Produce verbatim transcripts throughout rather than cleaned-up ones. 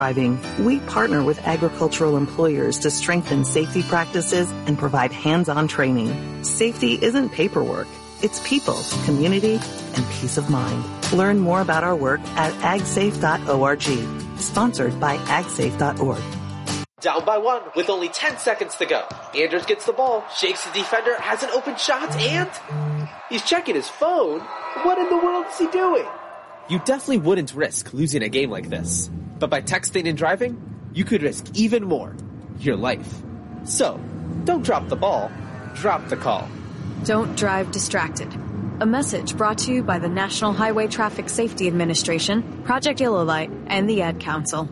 driving, we partner with agricultural employers to strengthen safety practices and provide hands-on training. Safety isn't paperwork. It's people, community, and peace of mind. Learn more about our work at ag safe dot org. Sponsored by ag safe dot org. Down by one with only ten seconds to go. Anders gets the ball, shakes the defender, has an open shot, and he's checking his phone. What in the world is he doing? You definitely wouldn't risk losing a game like this. But by texting and driving, you could risk even more. Your life. So, don't drop the ball. Drop the call. Don't drive distracted. A message brought to you by the National Highway Traffic Safety Administration, Project Yellow Light, and the Ad Council.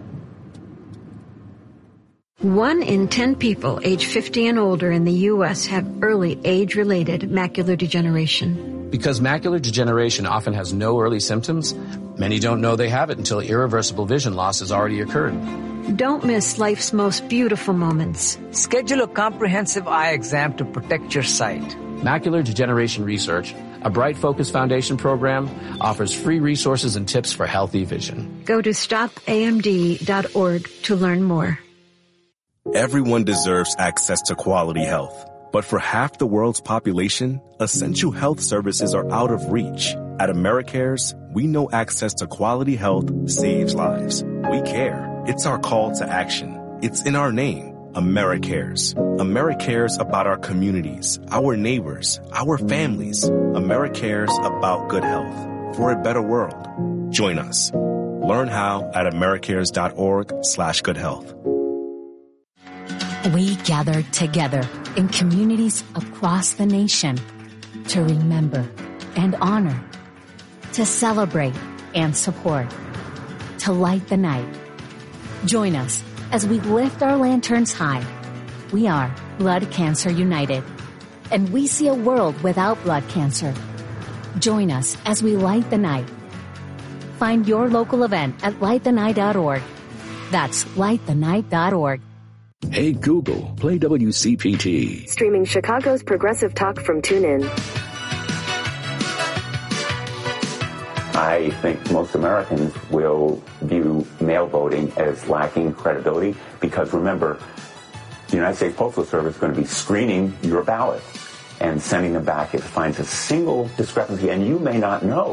One in ten people age fifty and older in the U S have early age-related macular degeneration. Because macular degeneration often has no early symptoms, many don't know they have it until irreversible vision loss has already occurred. Don't miss life's most beautiful moments. Schedule a comprehensive eye exam to protect your sight. Macular Degeneration Research, a Bright Focus Foundation program, offers free resources and tips for healthy vision. Go to stop A M D dot org to learn more. Everyone deserves access to quality health. But for half the world's population, essential health services are out of reach. At AmeriCares, we know access to quality health saves lives. We care. It's our call to action. It's in our name, AmeriCares. AmeriCares about our communities, our neighbors, our families. AmeriCares about good health for a better world. Join us. Learn how at americares dot org slash good health. We gather together in communities across the nation to remember and honor, to celebrate and support, to light the night. Join us as we lift our lanterns high. We are Blood Cancer United, and we see a world without blood cancer. Join us as we light the night. Find your local event at light the night dot org. That's light the night dot org. Hey Google, play W C P T. Streaming Chicago's progressive talk from TuneIn. I think most Americans will view mail voting as lacking credibility because, remember, the United States Postal Service is going to be screening your ballot and sending them back if it finds a single discrepancy, and you may not know.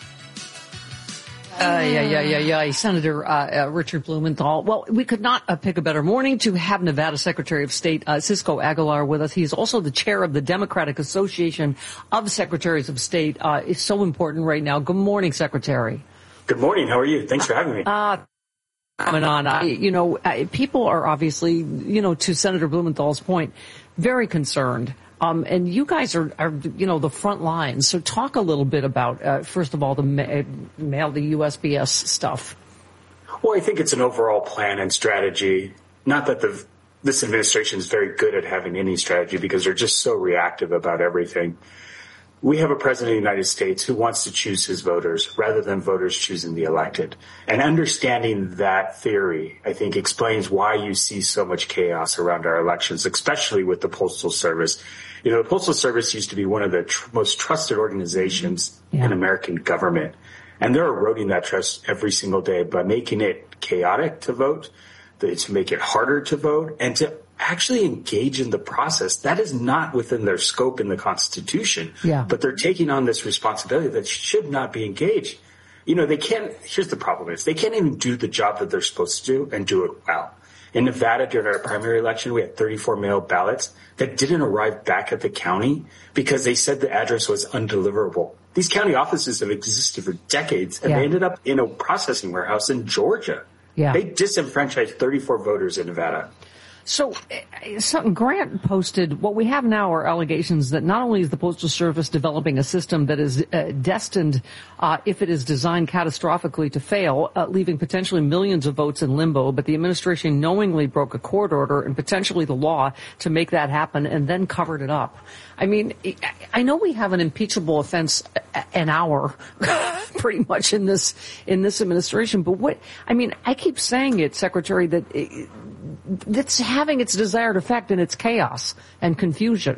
Uh, yeah, yeah, yeah, yeah. Senator uh, uh, Richard Blumenthal. Well, we could not uh, pick a better morning to have Nevada Secretary of State uh, Cisco Aguilar with us. He is also the chair of the Democratic Association of Secretaries of State. Uh, it's so important right now. Good morning, Secretary. Good morning. How are you? Thanks for having me. Uh, coming on. I, you know, uh, people are obviously, you know, to Senator Blumenthal's point, very concerned. Um, and you guys are, are, you know, the front lines. So talk a little bit about, uh, first of all, the ma- mail, the U S P S stuff. Well, I think it's an overall plan and strategy. Not that the this administration is very good at having any strategy because they're just so reactive about everything. We have a president of the United States who wants to choose his voters rather than voters choosing the elected. And understanding that theory, I think, explains why you see so much chaos around our elections, especially with the Postal Service. You know, the Postal Service used to be one of the tr- most trusted organizations yeah. in American government. And they're eroding that trust every single day by making it chaotic to vote, to make it harder to vote, and to actually engage in the process. That is not within their scope in the Constitution. Yeah. But they're taking on this responsibility that should not be engaged. You know, they can't, here's the problem is, they can't even do the job that they're supposed to do and do it well. In Nevada, during our primary election, we had thirty-four mail ballots that didn't arrive back at the county because they said the address was undeliverable. These county offices have existed for decades, and yeah. they ended up in a processing warehouse in Georgia. Yeah. They disenfranchised thirty-four voters in Nevada. So, something Grant posted, what we have now are allegations that not only is the Postal Service developing a system that is uh, destined, uh, if it is designed catastrophically, to fail, uh, leaving potentially millions of votes in limbo, but the administration knowingly broke a court order and potentially the law to make that happen and then covered it up. I mean, I know we have an impeachable offense an hour pretty much in this, in this administration, but what, I mean, I keep saying it, Secretary, that it, that's having its desired effect, and it's chaos and confusion.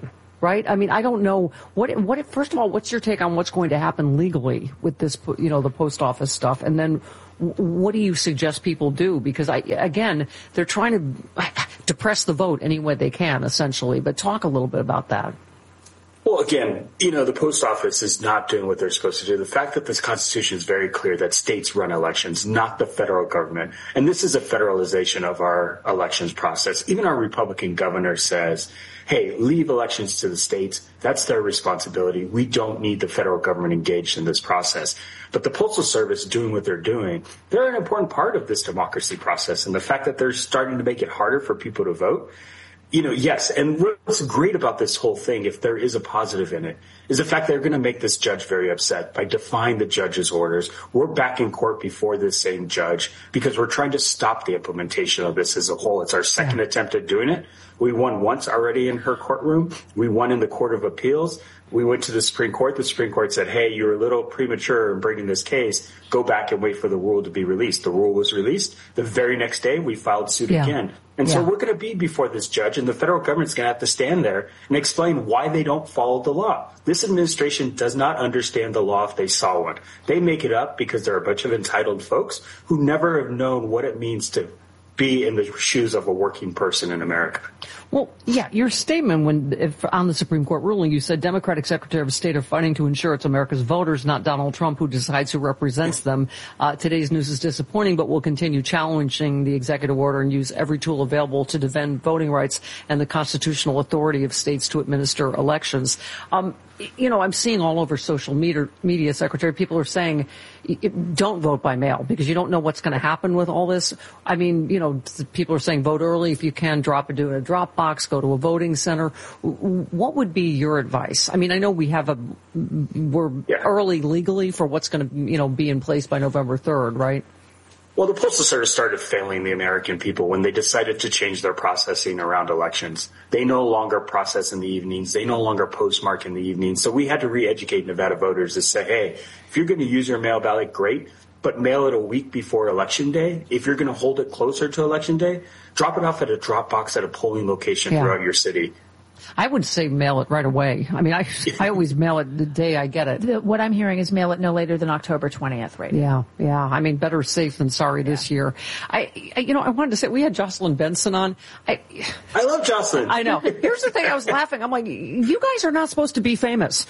right? I mean, I don't know what, what, first of all, what's your take on what's going to happen legally with this, you know, the post office stuff? And then what do you suggest people do? Because I, again, they're trying to depress the vote any way they can, essentially, but talk a little bit about that. Well, again, you know, the post office is not doing what they're supposed to do. The fact that this Constitution is very clear that states run elections, not the federal government. And this is a federalization of our elections process. Even our Republican governor says, hey, leave elections to the states. That's their responsibility. We don't need the federal government engaged in this process. But the Postal Service doing what they're doing, they're an important part of this democracy process. And the fact that they're starting to make it harder for people to vote, you know, yes. And what's great about this whole thing, if there is a positive in it, is the fact they're going to make this judge very upset by defying the judge's orders. We're back in court before this same judge because we're trying to stop the implementation of this as a whole. It's our second yeah. attempt at doing it. We won once already in her courtroom. We won in the Court of Appeals. We went to the Supreme Court. The Supreme Court said, hey, you're a little premature in bringing this case. Go back and wait for the rule to be released. The rule was released. The very next day, we filed suit yeah. again. And yeah. so we're going to be before this judge, and the federal government's going to have to stand there and explain why they don't follow the law. This administration does not understand the law if they saw one. They make it up because they're a bunch of entitled folks who never have known what it means to be in the shoes of a working person in America. Well, yeah, your statement when if, on the Supreme Court ruling, you said Democratic Secretary of State are fighting to ensure it's America's voters, not Donald Trump, who decides who represents them. Uh, today's news is disappointing, but we'll continue challenging the executive order and use every tool available to defend voting rights and the constitutional authority of states to administer elections. Um, you know, I'm seeing all over social media, media, Secretary, people are saying, don't vote by mail because you don't know what's going to happen with all this. I mean, you know, people are saying vote early if you can, drop it, do it in a drop box, go to a voting center. What would be your advice? I mean, I know we have a, we're yeah. early legally for what's going to, you know, be in place by November third, right? Well, the Postal Service started failing the American people when they decided to change their processing around elections. They no longer process in the evenings. They no longer postmark in the evenings. So we had to re-educate Nevada voters to say, hey, if you're going to use your mail ballot, great, but mail it a week before Election Day. If you're going to hold it closer to Election Day, drop it off at a drop box at a polling location yeah. throughout your city. I would say mail it right away. I mean, I I always mail it the day I get it. The, what I'm hearing is mail it no later than October twentieth, right? Yeah, yeah. I mean, better safe than sorry yeah. this year. I, I, you know, I wanted to say, we had Jocelyn Benson on. I, I love Jocelyn. I know. Here's the thing, I was laughing. I'm like, you guys are not supposed to be famous.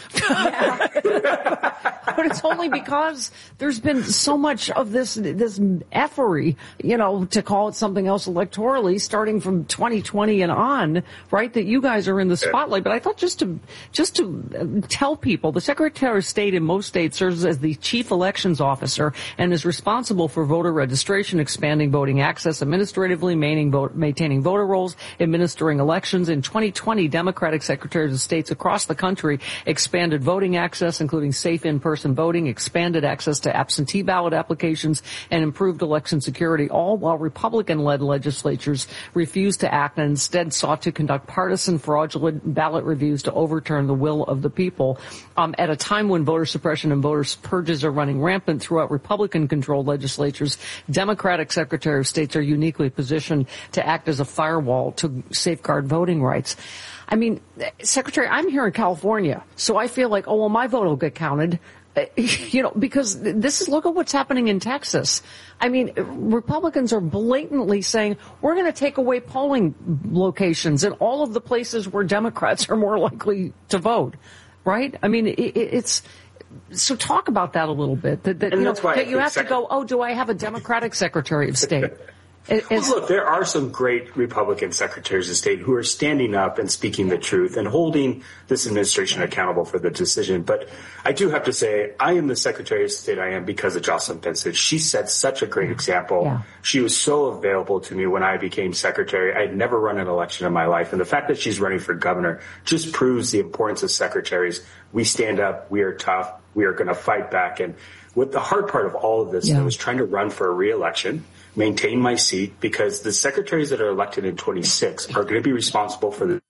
But it's only because there's been so much of this, this effery, you know, to call it something else electorally, starting from twenty twenty and on, right, that you guys are in the spotlight. But I thought just to just to tell people, the Secretary of State in most states serves as the chief elections officer and is responsible for voter registration, expanding voting access, administratively maintaining, vote, maintaining voter rolls, administering elections. In twenty twenty, Democratic secretaries of states across the country expanded voting access, including safe in-person voting, expanded access to absentee ballot applications, and improved election security, all while Republican-led legislatures refused to act and instead sought to conduct partisan fraudulent ballot reviews to overturn the will of the people. Um, at a time when voter suppression and voter purges are running rampant throughout Republican-controlled legislatures, Democratic Secretary of States are uniquely positioned to act as a firewall to safeguard voting rights. I mean, Secretary, I'm here in California, so I feel like, oh, well, my vote will get counted. You know, because this is, look at what's happening in Texas. I mean, Republicans are blatantly saying, we're going to take away polling locations in all of the places where Democrats are more likely to vote, right? I mean, it, it's, so talk about that a little bit, that, that, you, know, that you have to go, oh, do I have a Democratic Secretary of State? Well, look, there are some great Republican secretaries of state who are standing up and speaking the truth and holding this administration accountable for the decision. But I do have to say, I am the Secretary of State I am because of Jocelyn Benson. She set such a great example. Yeah. She was so available to me when I became secretary. I had never run an election in my life. And the fact that she's running for governor just proves the importance of secretaries. We stand up. We are tough. We are going to fight back. And what the hard part of all of this yeah. was trying to run for a re-election, maintain my seat, because the secretaries that are elected in twenty-six are going to be responsible for the.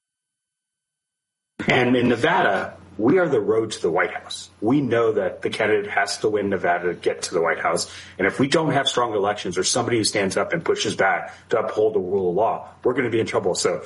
And in Nevada, we are the road to the White House. We know that the candidate has to win Nevada to get to the White House. And if we don't have strong elections or somebody who stands up and pushes back to uphold the rule of law, we're going to be in trouble. So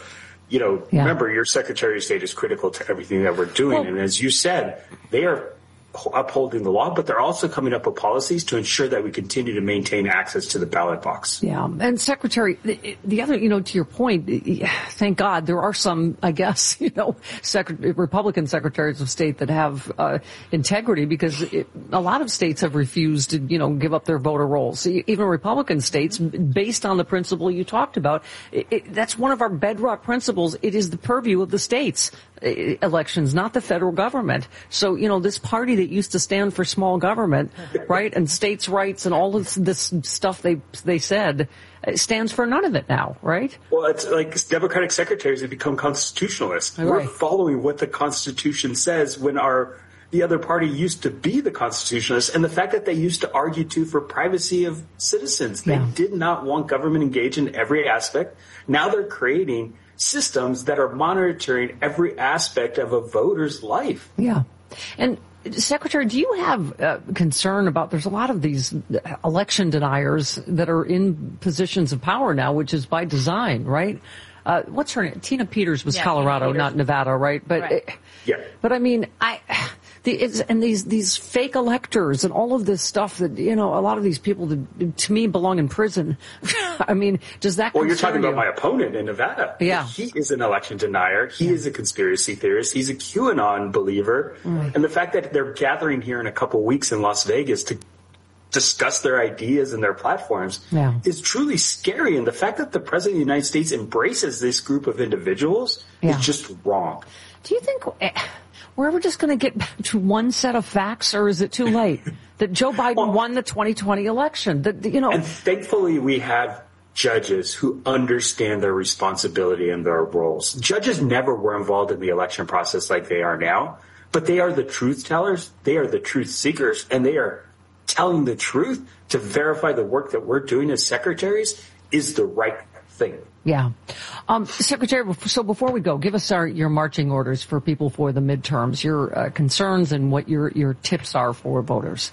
you know, Yeah. remember, your Secretary of State is critical to everything that we're doing. Well, and as you said, they are upholding the law, but they're also coming up with policies to ensure that we continue to maintain access to the ballot box. Yeah. And Secretary, the, the other, you know, to your point, thank God there are some, I guess, you know, Secretary, Republican secretaries of state that have uh, integrity, because it, a lot of states have refused to, you know, give up their voter rolls. Even Republican states, based on the principle you talked about, it, it, that's one of our bedrock principles. It is the purview of the states. Elections, not the federal government. So, you know, this party that used to stand for small government, right, and states' rights and all of this stuff they they said, stands for none of it now, right? Well, it's like Democratic secretaries have become constitutionalists. Right. We're following what the Constitution says when our the other party used to be the constitutionalists, and the fact that they used to argue too for privacy of citizens. They Yeah. did not want government engaged in every aspect. Now they're creating systems that are monitoring every aspect of a voter's life. Yeah. And Secretary, do you have uh, concern about, there's a lot of these election deniers that are in positions of power now, which is by design, right? Uh, what's her name? Tina Peters was Yeah, Colorado, Tina Peters. not Nevada, right? But, Right. uh, Yeah. but I mean, I, the, it's, and these, these fake electors and all of this stuff that, you know, a lot of these people that, to me, belong in prison. I mean, does that Well, you're concern talking about you? my opponent in Nevada. Yeah. He is an election denier. He is a conspiracy theorist. He's a QAnon believer. Mm. And the fact that they're gathering here in a couple weeks in Las Vegas to discuss their ideas and their platforms Yeah. is truly scary. And the fact that the President of the United States embraces this group of individuals Yeah. is just wrong. Do you think eh, we're ever just going to get back to one set of facts, or is it too late? That Joe Biden won the twenty twenty election. That, you know, And thankfully, we have judges who understand their responsibility and their roles. Judges never were involved in the election process like they are now, but they are the truth tellers, they are the truth seekers, and they are telling the truth to verify the work that we're doing as secretaries is the right thing. yeah. Um, Secretary, so before we go, give us our, your marching orders for people for the midterms, your uh, concerns and what your, your tips are for voters.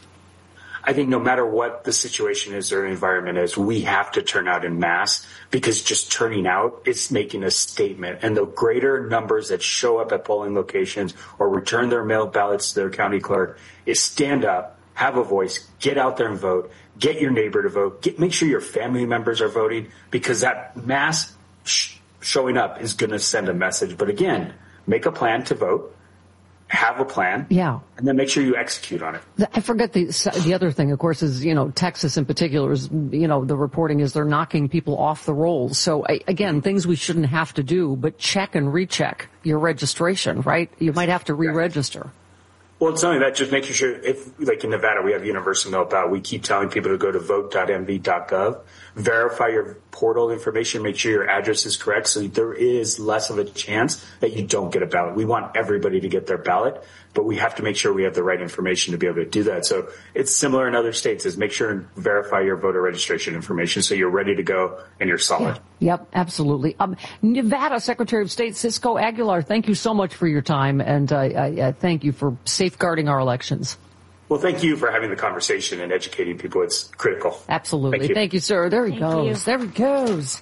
I think no matter what the situation is or environment is, we have to turn out in mass, because just turning out is making a statement. And the greater numbers that show up at polling locations or return their mail ballots to their county clerk is stand up, have a voice, get out there and vote, get your neighbor to vote, get, make sure your family members are voting, because that mass sh- showing up is going to send a message. But again, make a plan to vote. Have a plan, Yeah. and then make sure you execute on it. I forget the the other thing, of course, is, you know, Texas in particular is, you know, the reporting is they're knocking people off the rolls. So, I, again, things we shouldn't have to do, but check and recheck your registration, right? You might have to re-register. Well, it's only that, just making sure, if, like in Nevada, we have universal mail ballot, we keep telling people to go to vote dot m v dot gov, verify your portal information, make sure your address is correct, so there is less of a chance that you don't get a ballot. We want everybody to get their ballot, but we have to make sure we have the right information to be able to do that. So it's similar in other states, is make sure and verify your voter registration information so you're ready to go and you're solid. Yeah. Yep, absolutely. Um, Nevada Secretary of State Cisco Aguilar, thank you so much for your time, and uh, I, I thank you for safeguarding our elections. Well, thank you for having the conversation and educating people. It's critical. Absolutely. Thank you, Thank you sir. There he Thank goes. you. There he goes.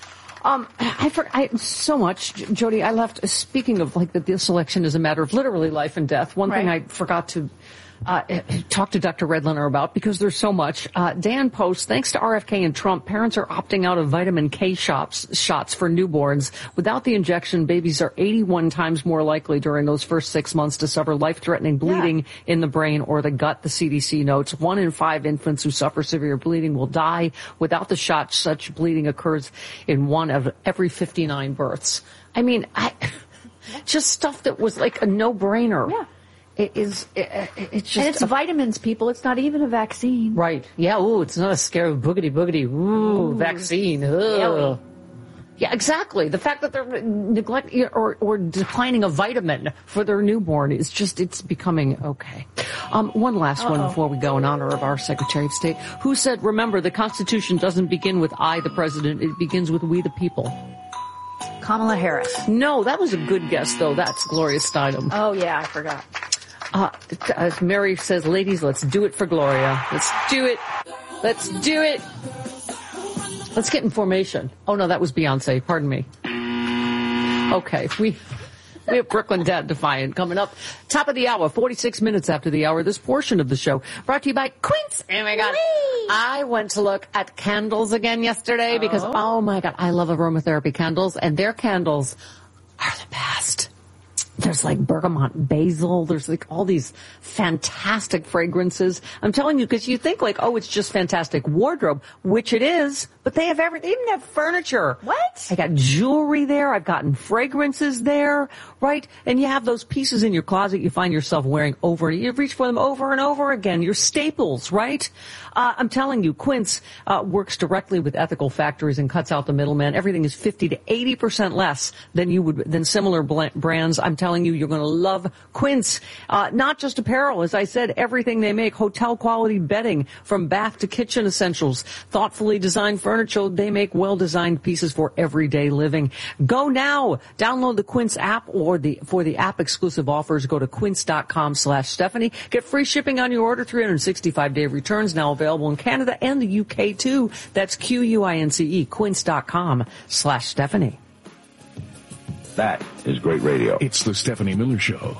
Um, I, for, I so much, J- Jody. I left. Speaking of like that, this election is a matter of literally life and death. One thing I Right. forgot to uh, talk to Doctor Redlener about, because there's so much. Uh, Dan posts, thanks to R F K and Trump, parents are opting out of vitamin K shots, shots for newborns. Without the injection, babies are eighty-one times more likely during those first six months to suffer life-threatening bleeding in the brain or the gut, the C D C notes. One in five infants who suffer severe bleeding will die without the shot. Such bleeding occurs in one of every fifty-nine births. I mean, I, just stuff that was like a no-brainer. Yeah. It is, it, it's just. And it's a- vitamins, people. It's not even a vaccine. Right. Yeah, ooh, it's not a scary boogity boogity. Ooh, Ooh. vaccine. Ugh. Yelly. Yeah, exactly. The fact that they're neglect or, or declining a vitamin for their newborn is just, it's becoming okay. Um, one last one Uh-oh. before we go in honor of our Secretary of State, who said, remember, the Constitution doesn't begin with I, the President. It begins with we, the people. Kamala Harris. No, that was a good guess, though. That's Gloria Steinem. Oh, yeah, I forgot. Uh, as Mary says, ladies, let's do it for Gloria. Let's do it. Let's do it. Let's get in formation. Oh, no, that was Beyonce. Pardon me. Okay, we... We have Brooklyn Dead Defiant coming up. Top of the hour, forty-six minutes after the hour. This portion of the show brought to you by Quince. Oh, my God. Whee! I went to look at candles again yesterday because, oh. oh, my God, I love aromatherapy candles, and their candles are the best. There's like bergamot basil. There's like all these fantastic fragrances. I'm telling you, because you think like, oh, it's just fantastic wardrobe, which it is, but they have everything. They even have furniture. What? I got jewelry there. I've gotten fragrances there, right? And you have those pieces in your closet you find yourself wearing over. You reach for them over and over again. Your staples, right? Uh, I'm telling you, Quince uh, works directly with ethical factories and cuts out the middleman. Everything is fifty to eighty percent less than you would than similar bl- brands. I'm telling you, you're going to love Quince. Uh, not just apparel, as I said, everything they make, hotel quality bedding, from bath to kitchen essentials, thoughtfully designed furniture. They make well-designed pieces for everyday living. Go now. Download the Quince app, or the for the app exclusive offers, go to quince.com slash Stephanie. Get free shipping on your order, three hundred sixty-five day returns, now available in Canada and the U K too. That's Q U I N C E, quince.com slash Stephanie. That is great radio. It's the Stephanie Miller Show.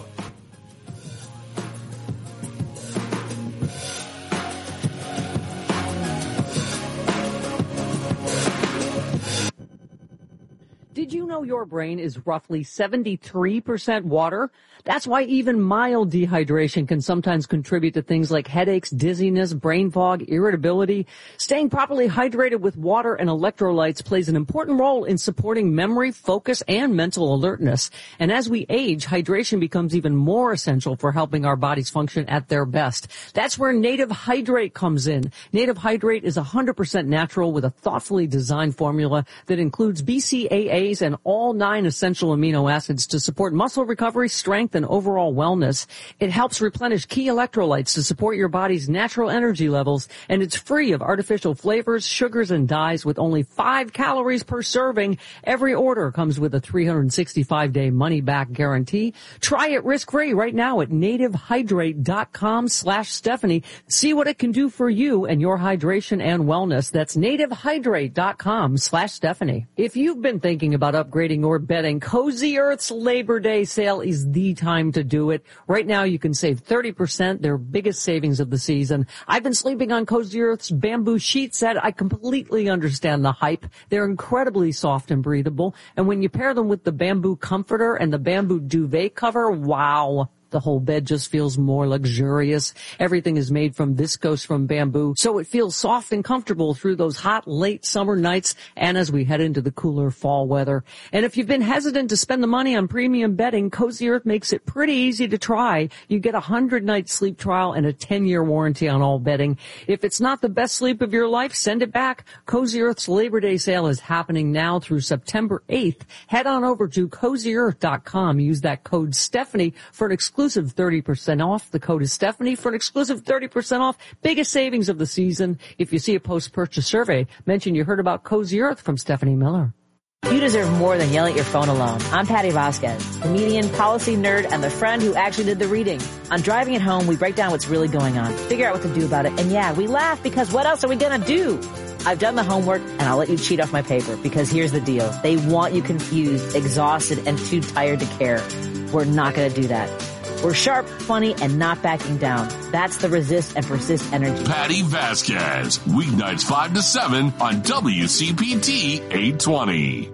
Did you know your brain is roughly seventy-three percent water? That's why even mild dehydration can sometimes contribute to things like headaches, dizziness, brain fog, irritability. Staying properly hydrated with water and electrolytes plays an important role in supporting memory, focus, and mental alertness. And as we age, hydration becomes even more essential for helping our bodies function at their best. That's where Native Hydrate comes in. Native Hydrate is one hundred percent natural with a thoughtfully designed formula that includes B C A As and all nine essential amino acids to support muscle recovery, strength, and overall wellness. It helps replenish key electrolytes to support your body's natural energy levels, and it's free of artificial flavors, sugars, and dyes with only five calories per serving. Every order comes with a three hundred sixty-five day money-back guarantee. Try it risk-free right now at nativehydrate.com slash Stephanie. See what it can do for you and your hydration and wellness. That's nativehydrate.com slash Stephanie. If you've been thinking about upgrading or bedding, Cozy Earth's Labor Day sale is the time to do it. Right now you can save thirty percent, their biggest savings of the season. I've been sleeping on Cozy Earth's bamboo sheet set. I completely understand the hype. They're incredibly soft and breathable. And when you pair them with the bamboo comforter and the bamboo duvet cover, wow. The whole bed just feels more luxurious. Everything is made from viscose from bamboo, so it feels soft and comfortable through those hot, late summer nights and as we head into the cooler fall weather. And if you've been hesitant to spend the money on premium bedding, Cozy Earth makes it pretty easy to try. You get a hundred-night sleep trial and a ten-year warranty on all bedding. If it's not the best sleep of your life, send it back. Cozy Earth's Labor Day sale is happening now through September eighth. Head on over to cozy earth dot com. Use that code Stephanie for an exclusive thirty percent off. The code is Stephanie for an exclusive thirty percent off. Biggest savings of the season. If you see a post-purchase survey, mention you heard about Cozy Earth from Stephanie Miller. You deserve more than yelling at your phone alone. I'm Patty Vasquez, comedian, policy nerd, and the friend who actually did the reading. On Driving It Home, we break down what's really going on, figure out what to do about it, and yeah, we laugh because what else are we gonna do? I've done the homework, and I'll let you cheat off my paper, because here's the deal. They want you confused, exhausted, and too tired to care. We're not gonna do that. We're sharp, funny, and not backing down. That's the resist and persist energy. Patty Vasquez, weeknights five to seven on W C P T eight twenty.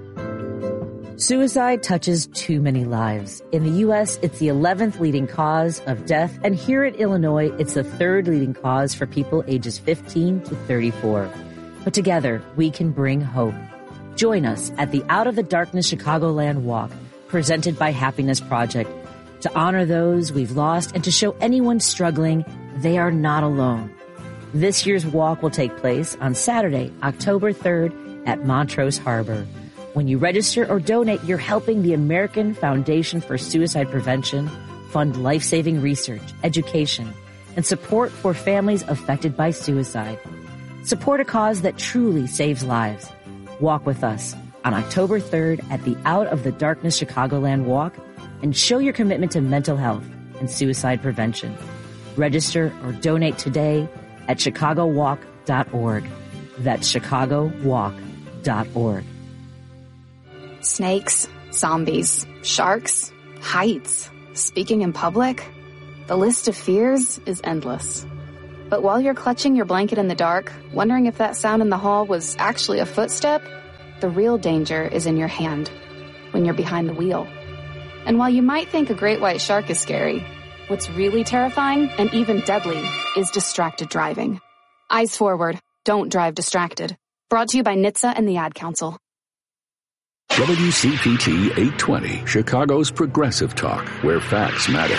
Suicide touches too many lives. In the U S, it's the eleventh leading cause of death, and here in Illinois, it's the third leading cause for people ages fifteen to thirty-four. But together, we can bring hope. Join us at the Out of the Darkness Chicagoland Walk, presented by Happiness Project, to honor those we've lost and to show anyone struggling they are not alone. This year's walk will take place on Saturday, October third at Montrose Harbor. When you register or donate, you're helping the American Foundation for Suicide Prevention fund life-saving research, education, and support for families affected by suicide. Support a cause that truly saves lives. Walk with us on October third at the Out of the Darkness Chicagoland Walk, and show your commitment to mental health and suicide prevention. Register or donate today at chicago walk dot org. That's chicago walk dot org. Snakes, Zombies, sharks, heights, speaking in public. The list of fears is endless. But while you're clutching your blanket in the dark, wondering if that sound in the hall was actually a footstep, the real danger is in your hand, when you're behind the wheel. And while you might think a great white shark is scary, what's really terrifying and even deadly is distracted driving. Eyes forward, don't drive distracted. Brought to you by N H T S A and the Ad Council. W C P T eight twenty, Chicago's progressive talk, where facts matter.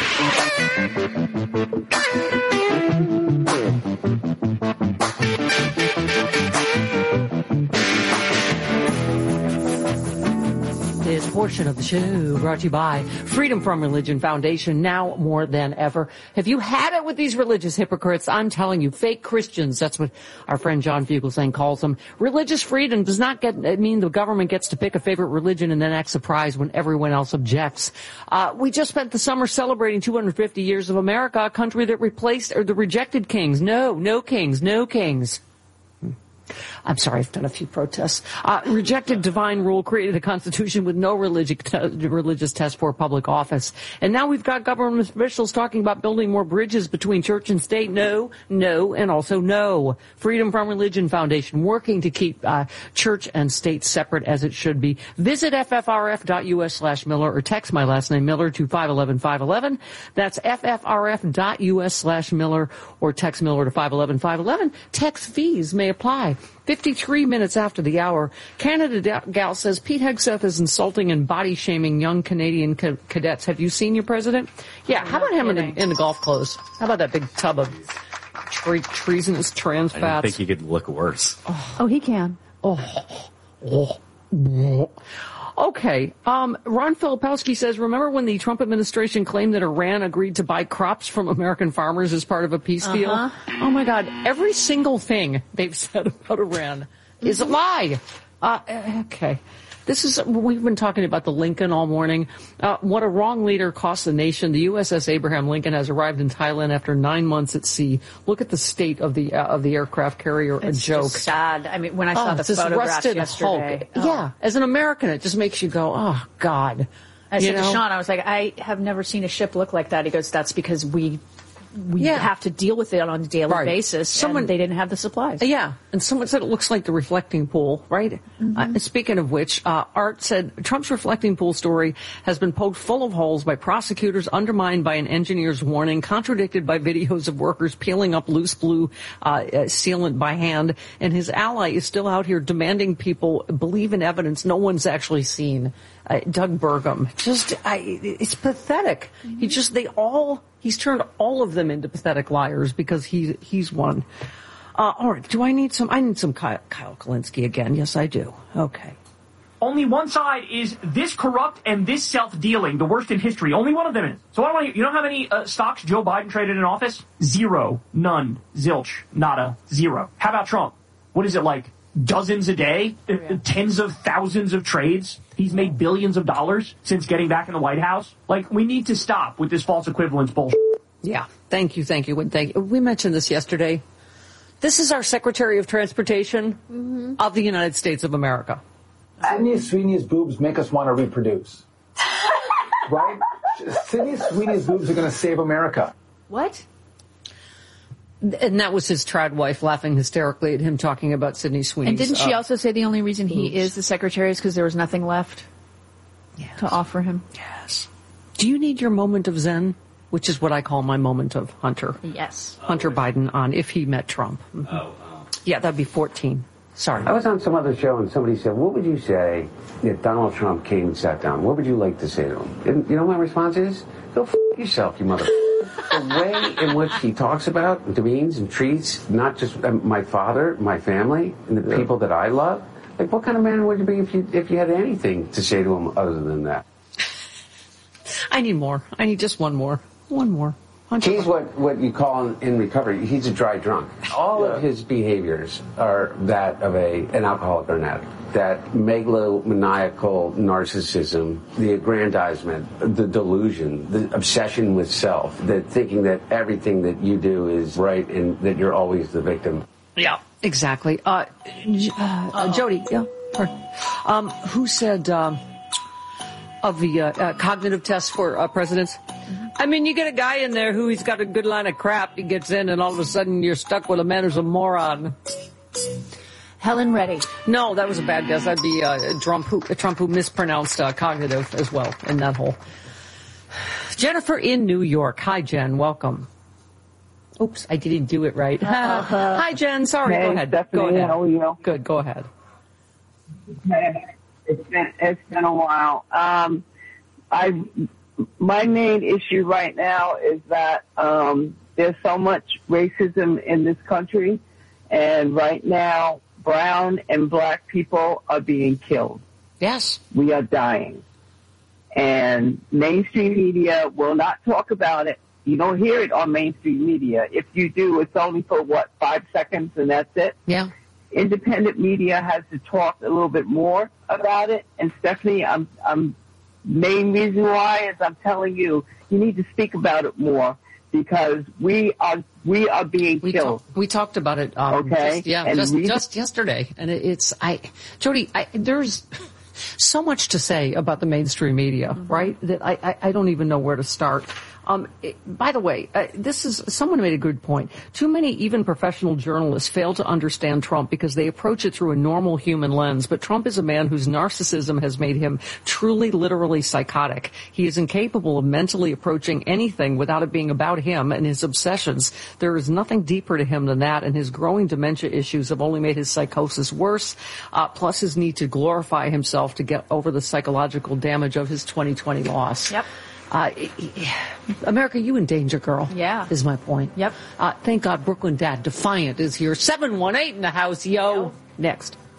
This portion of the show brought to you by Freedom From Religion Foundation, now more than ever. Have you had it with these religious hypocrites? I'm telling you, fake Christians. That's what our friend John Fugelsang calls them. Religious freedom does not get, it mean the government gets to pick a favorite religion and then act surprised when everyone else objects. Uh, we just spent the summer celebrating two hundred fifty years of America, a country that replaced, or the rejected kings. No, no kings, no kings. I'm sorry, I've done a few protests. Uh, rejected divine rule, created a constitution with no religious te- religious test for public office. And now we've got government officials talking about building more bridges between church and state. No, no, and also no. Freedom From Religion Foundation, working to keep uh, church and state separate as it should be. Visit ffrf.us slash Miller or text my last name Miller to five one one five one one. That's ffrf.us slash Miller or text Miller to five one one five one one. Text fees may apply. fifty-three minutes after the hour, Canada Gal says Pete Hegseth is insulting and body-shaming young Canadian ca- cadets. Have you seen your president? Yeah, how about him in the, in the golf clothes? How about that big tub of tre- treasonous trans fats? I didn't think he could look worse. Oh, oh he can. Oh, oh, oh. Okay. Um, Ron Filipowski says, remember when the Trump administration claimed that Iran agreed to buy crops from American farmers as part of a peace uh-huh. deal? Oh, my God. Every single thing they've said about Iran is a lie. Uh, okay. This is, we've been talking about the Lincoln all morning. Uh, what a wrong leader costs the nation. The U S S Abraham Lincoln has arrived in Thailand after nine months at sea. Look at the state of the uh, of the aircraft carrier. It's a joke. Just sad. I mean, when I saw oh, the this photographs yesterday. Oh. Yeah. As an American, it just makes you go, oh, God. I you said know? to Sean, I was like, I have never seen a ship look like that. He goes, that's because we we yeah. have to deal with it on a daily right. basis. Someone, and they didn't have the supplies. Yeah. And someone said it looks like the reflecting pool, right? Mm-hmm. Uh, speaking of which, uh, Art said Trump's reflecting pool story has been poked full of holes by prosecutors, undermined by an engineer's warning, contradicted by videos of workers peeling up loose blue uh, sealant by hand. And his ally is still out here demanding people believe in evidence no one's actually seen. Uh, Doug Burgum. Just, I, it's pathetic. Mm-hmm. He just, they all, he's turned all of them into pathetic liars because he, he's one. Uh, all right. Do I need some, I need some Kyle, Kyle Kalinske again. Yes, I do. Okay. Only one side is this corrupt and this self-dealing, the worst in history. Only one of them is. So I want to, you know how many uh, stocks Joe Biden traded in office? Zero. None. Zilch. Nada. Zero. How about Trump? What is it like? Dozens a day? Oh, yeah. Tens of thousands of trades? He's made billions of dollars since getting back in the White House. Like, we need to stop with this false equivalence bullshit. Yeah. Thank you. Thank you. And thank you. We mentioned this yesterday. This is our Secretary of Transportation mm-hmm. of the United States of America. Sydney Sweeney's boobs make us want to reproduce. Right? Sydney Sweeney's boobs are going to save America. What? And that was his trad wife laughing hysterically at him talking about Sydney Sweeney's. And didn't she uh, also say the only reason he boobs. is the secretary is because there was nothing left yes. to offer him? Yes. Do you need your moment of zen? Which is what I call my moment of Hunter. Yes. Hunter Biden on if he met Trump. Mm-hmm. Oh, oh. Yeah, that'd be fourteen. Sorry. I was on some other show and somebody said, what would you say if Donald Trump came and sat down? What would you like to say to him? And you know my response is? Go f*** yourself, you mother. The way in which he talks about, demeans and treats not just my father, my family, and the yeah. people that I love. Like, what kind of man would you be if you if you had anything to say to him other than that? I need more. I need just one more. One more. He's what, what you call in, in recovery, he's a dry drunk. All yeah. of his behaviors are that of a an alcoholic or an addict. That megalomaniacal narcissism, the aggrandizement, the delusion, the obsession with self, that thinking that everything that you do is right and that you're always the victim. Yeah, exactly. Uh, uh, uh, Jody, yeah. Um, who said... Um, of the uh, uh, cognitive test for uh, presidents. I mean, you get a guy in there who he's got a good line of crap. He gets in, and all of a sudden you're stuck with a man who's a moron. Helen Reddy. No, that was a bad guess. That'd be uh, Trump, who, Trump who mispronounced uh, cognitive as well in that whole. Jennifer in New York. Hi, Jen. Welcome. Oops, I didn't do it right. Uh, Hi, Jen. Sorry. Hey, go ahead. Stephanie, go ahead. how are you? Good. Go ahead. It's been it's been a while. Um, I my main issue right now is that um, there's so much racism in this country, and right now brown and black people are being killed. Yes, we are dying, and mainstream media will not talk about it. You don't hear it on mainstream media. If you do, it's only for what five seconds, and that's it. Yeah. Independent media has to talk a little bit more about it. And Stephanie, I'm, I'm, main reason why is I'm telling you, you need to speak about it more because we are, we are being we killed. Talk, we talked about it, um, okay? Just, yeah, and just, we, just yesterday. And it, it's, I, Jody, I, there's so much to say about the mainstream media, mm-hmm. right? That I, I, I don't even know where to start. Um, it, by the way, uh, this is, someone made a good point. Too many, even professional journalists, fail to understand Trump because they approach it through a normal human lens. But Trump is a man whose narcissism has made him truly, literally psychotic. He is incapable of mentally approaching anything without it being about him and his obsessions. There is nothing deeper to him than that, and his growing dementia issues have only made his psychosis worse, uh, plus his need to glorify himself to get over the psychological damage of his twenty twenty loss. Yep. Uh, America, you in danger, girl. Yeah. Is my point. Yep. Uh, thank God Brooklyn Dad Defiant is here. seven one eight in the house, yo. yo. Next.